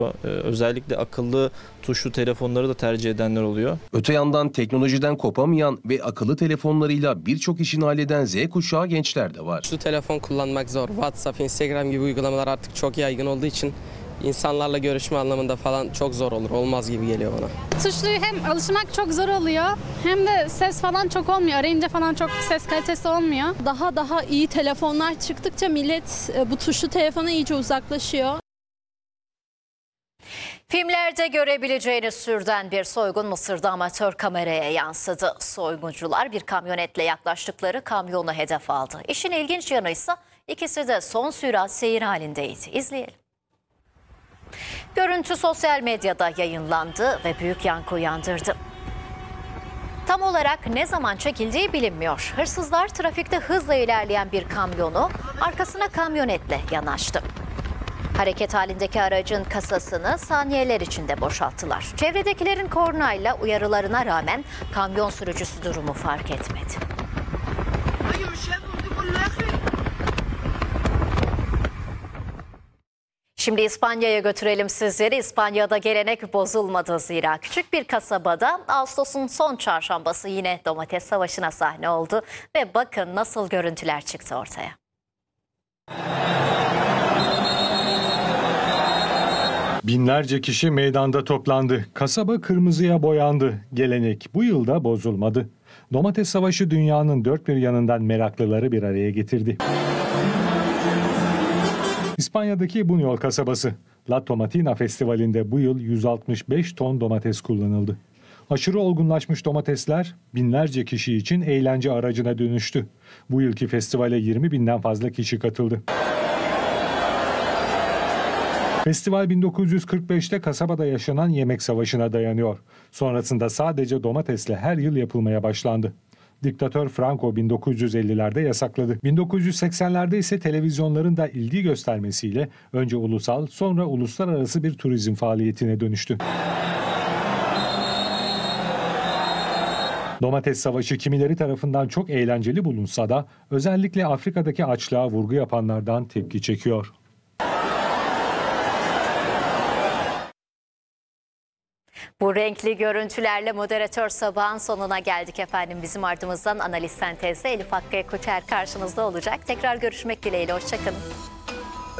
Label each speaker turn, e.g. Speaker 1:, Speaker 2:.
Speaker 1: Özellikle akıllı tuşlu telefonları da tercih edenler oluyor.
Speaker 2: Öte yandan teknolojiden kopamayan ve akıllı telefonlarıyla birçok işini halleden Z kuşağı gençler de var.
Speaker 3: Tuşlu telefon kullanmak zor. WhatsApp, Instagram gibi uygulamalar artık çok yaygın olduğu için insanlarla görüşme anlamında falan çok zor olur. Olmaz gibi geliyor bana.
Speaker 4: Tuşluya hem alışmak çok zor oluyor hem de ses falan çok olmuyor. Arayınca falan çok ses kalitesi olmuyor.
Speaker 5: Daha iyi telefonlar çıktıkça millet bu tuşlu telefona iyice uzaklaşıyor.
Speaker 6: Filmlerde görebileceğiniz türden bir soygun Mısır'da amatör kameraya yansıdı. Soyguncular bir kamyonetle yaklaştıkları kamyonu hedef aldı. İşin ilginç yanı ise ikisi de son sürat seyir halindeydi. İzleyelim. Görüntü sosyal medyada yayınlandı ve büyük yankı uyandırdı. Tam olarak ne zaman çekildiği bilinmiyor. Hırsızlar trafikte hızla ilerleyen bir kamyonu arkasına kamyonetle yanaştı. Hareket halindeki aracın kasasını saniyeler içinde boşalttılar. Çevredekilerin kornayla uyarılarına rağmen kamyon sürücüsü durumu fark etmedi. Şimdi İspanya'ya götürelim sizleri. İspanya'da gelenek bozulmadı zira. Küçük bir kasabada Ağustos'un son çarşambası yine domates savaşına sahne oldu. Ve bakın nasıl görüntüler çıktı ortaya.
Speaker 7: Binlerce kişi meydanda toplandı. Kasaba kırmızıya boyandı. Gelenek bu yılda bozulmadı. Domates savaşı dünyanın dört bir yanından meraklıları bir araya getirdi. İspanya'daki Buñol kasabası. La Tomatina Festivali'nde bu yıl 165 ton domates kullanıldı. Aşırı olgunlaşmış domatesler binlerce kişi için eğlence aracına dönüştü. Bu yılki festivale 20 binden fazla kişi katıldı. Festival 1945'te kasabada yaşanan yemek savaşına dayanıyor. Sonrasında sadece domatesle her yıl yapılmaya başlandı. Diktatör Franco 1950'lerde yasakladı. 1980'lerde ise televizyonların da ilgi göstermesiyle önce ulusal sonra uluslararası bir turizm faaliyetine dönüştü. Domates savaşı kimileri tarafından çok eğlenceli bulunsa da özellikle Afrika'daki açlığa vurgu yapanlardan tepki çekiyor.
Speaker 6: Bu renkli görüntülerle Moderatör Sabah'ın sonuna geldik efendim. Bizim ardımızdan analiz sentezle Elif Hakkı Koçer karşınızda olacak. Tekrar görüşmek dileğiyle. Hoşçakalın.